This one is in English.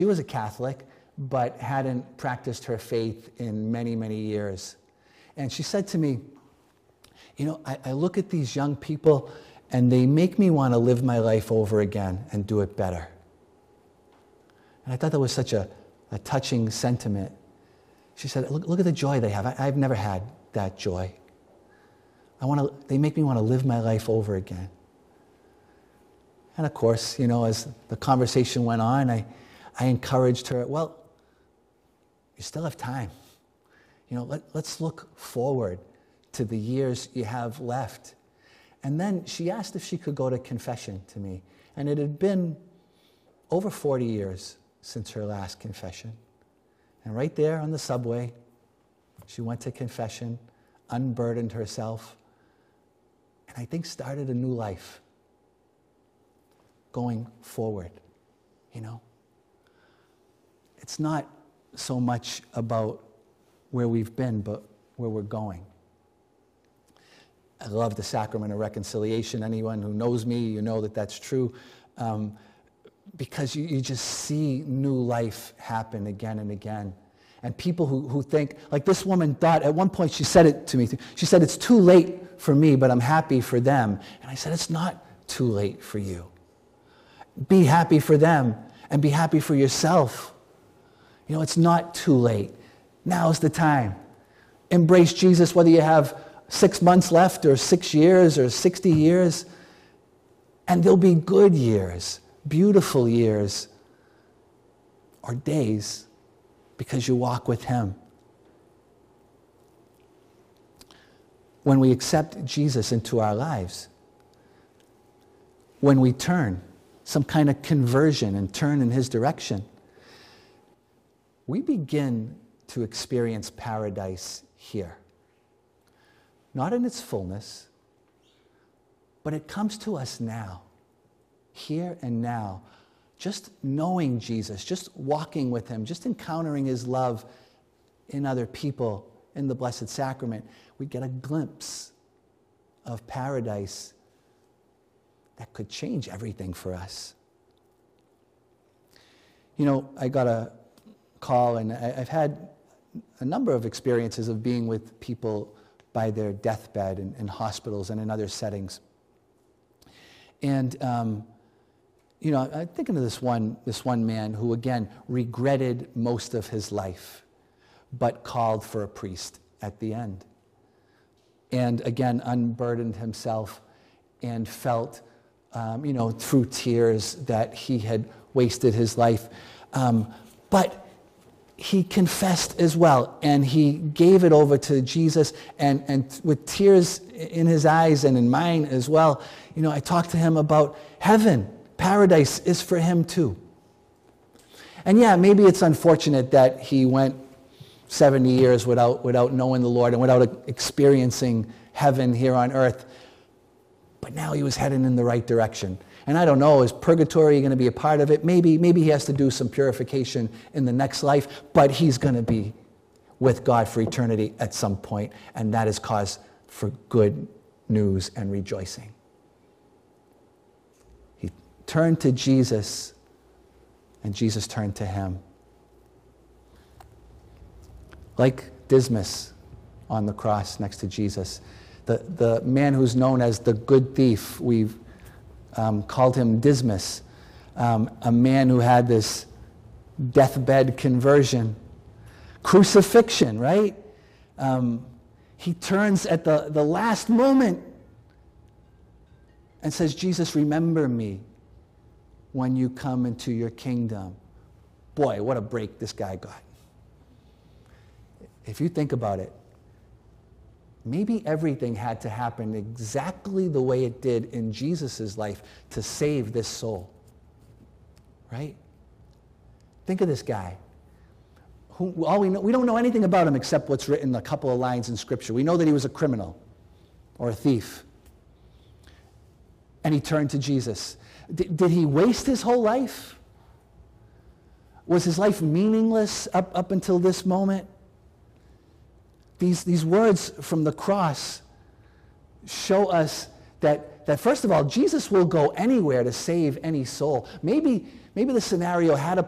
She was a Catholic, but hadn't practiced her faith in many, many years. And she said to me, I look at these young people and they make me want to live my life over again and do it better. And I thought that was such a touching sentiment. She said, look at the joy they have. I've never had that joy. They make me want to live my life over again. And of course, as the conversation went on, I encouraged her, well, you still have time. Let's look forward to the years you have left. And then she asked if she could go to confession to me. And it had been over 40 years since her last confession. And right there on the subway, she went to confession, unburdened herself, and I think started a new life going forward, It's not so much about where we've been, but where we're going. I love the sacrament of reconciliation. Anyone who knows me, you know that that's true. Because you just see new life happen again and again. And people who think, like this woman thought, at one point she said it to me, she said, it's too late for me, but I'm happy for them. And I said, it's not too late for you. Be happy for them and be happy for yourself. It's not too late. Now's the time. Embrace Jesus, whether you have 6 months left or 6 years or 60 years. And there'll be good years, beautiful years, or days, because you walk with him. When we accept Jesus into our lives, when we turn, some kind of conversion and turn in his direction, we begin to experience paradise here. Not in its fullness, but it comes to us now, here and now. Just knowing Jesus, just walking with him, just encountering his love in other people, in the Blessed Sacrament, we get a glimpse of paradise that could change everything for us. I got a call, and I've had a number of experiences of being with people by their deathbed in hospitals and in other settings. And I'm thinking of this one man who, again, regretted most of his life, but called for a priest at the end. And again, unburdened himself and felt, through tears that he had wasted his life. But he confessed as well, and he gave it over to Jesus, and with tears in his eyes and in mine as well, I talked to him about heaven. Paradise is for him too. And yeah, maybe it's unfortunate that he went 70 years without knowing the Lord and without experiencing heaven here on earth. But now he was heading in the right direction. And I don't know, is purgatory going to be a part of it? Maybe he has to do some purification in the next life, but he's going to be with God for eternity at some point, and that is cause for good news and rejoicing. He turned to Jesus, and Jesus turned to him. Like Dismas on the cross next to Jesus, the man who's known as the good thief, we've called him Dismas, a man who had this deathbed conversion, crucifixion, right? He turns at the last moment and says, Jesus, remember me when you come into your kingdom. Boy, what a break this guy got. If you think about it, maybe everything had to happen exactly the way it did in Jesus' life to save this soul. Right? Think of this guy. We don't know anything about him except what's written a couple of lines in Scripture. We know that he was a criminal or a thief. And he turned to Jesus. Did he waste his whole life? Was his life meaningless up until this moment? These words from the cross show us that first of all, Jesus will go anywhere to save any soul. Maybe the scenario had a